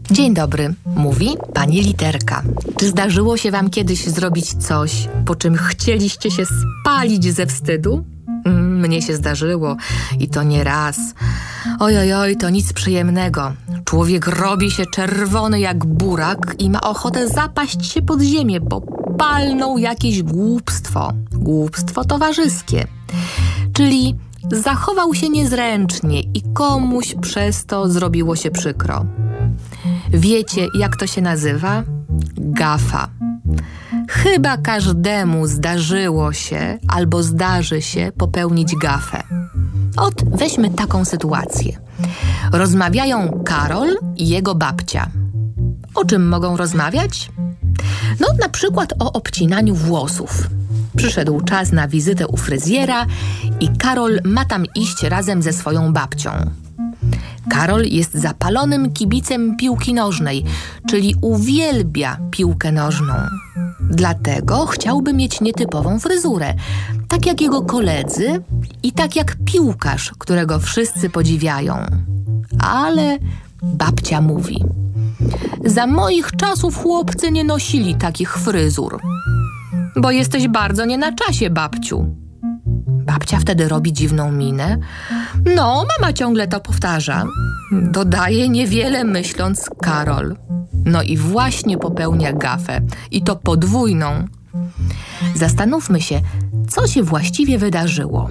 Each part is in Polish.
Dzień dobry, mówi pani Literka. Czy zdarzyło się wam kiedyś zrobić coś, po czym chcieliście się spalić ze wstydu? Mnie się zdarzyło i to nie raz. Oj, to nic przyjemnego. Człowiek robi się czerwony jak burak i ma ochotę zapaść się pod ziemię, bo palnął jakieś głupstwo. Głupstwo towarzyskie. Czyli zachował się niezręcznie i komuś przez to zrobiło się przykro. Wiecie, jak to się nazywa? Gafa. Chyba każdemu zdarzyło się albo zdarzy się popełnić gafę. Weźmy taką sytuację. Rozmawiają Karol i jego babcia. O czym mogą rozmawiać? Na przykład o obcinaniu włosów. Przyszedł czas na wizytę u fryzjera i Karol ma tam iść razem ze swoją babcią. Karol jest zapalonym kibicem piłki nożnej, czyli uwielbia piłkę nożną. Dlatego chciałby mieć nietypową fryzurę, tak jak jego koledzy i tak jak piłkarz, którego wszyscy podziwiają. Ale babcia mówi: za moich czasów chłopcy nie nosili takich fryzur. Bo jesteś bardzo nie na czasie, babciu. Babcia wtedy robi dziwną minę. Mama ciągle to powtarza. Dodaje niewiele myśląc Karol. I właśnie popełnia gafę. I to podwójną. Zastanówmy się, co się właściwie wydarzyło.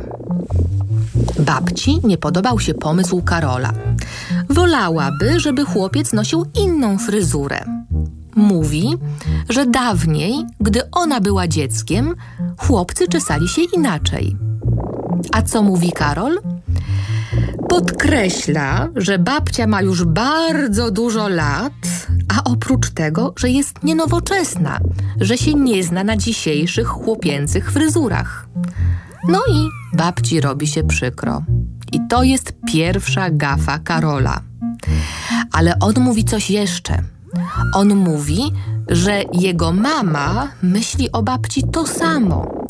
Babci nie podobał się pomysł Karola. Wolałaby, żeby chłopiec nosił inną fryzurę. Mówi, że dawniej, gdy ona była dzieckiem, chłopcy czesali się inaczej. A co mówi Karol? Podkreśla, że babcia ma już bardzo dużo lat, a oprócz tego, że jest nienowoczesna, że się nie zna na dzisiejszych chłopięcych fryzurach. I babci robi się przykro. I to jest pierwsza gafa Karola. Ale on mówi coś jeszcze. On mówi, że jego mama myśli o babci to samo